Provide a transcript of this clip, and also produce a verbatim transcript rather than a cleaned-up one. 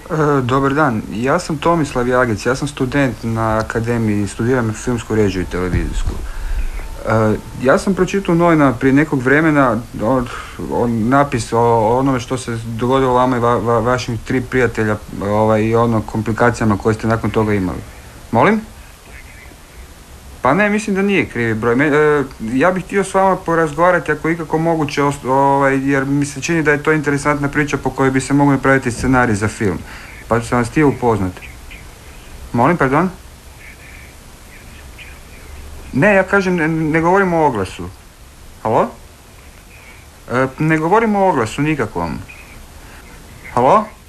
E, dobar dan, ja sam Tomislav Jagec, ja sam student na akademiji, studiram filmsku režiju i televizijsku. E, ja sam pročitao u novinama prije nekog vremena o, o napis o onome što se dogodilo vama i va, va, vašim tri prijatelja ovaj, i ono komplikacijama koje ste nakon toga imali. Molim? Pa ne, mislim da nije krivi broj. Me, e, ja bih htio s vama porazgovarati ako je ikako moguće, ovaj, jer mi se čini da je to interesantna priča po kojoj bi se mogli napraviti scenarij za film. Pa sam vas htio upoznati. Molim, pardon? Ne, ja kažem, ne, ne govorim o oglasu. Halo? E, ne govorim o oglasu nikakvom. Halo?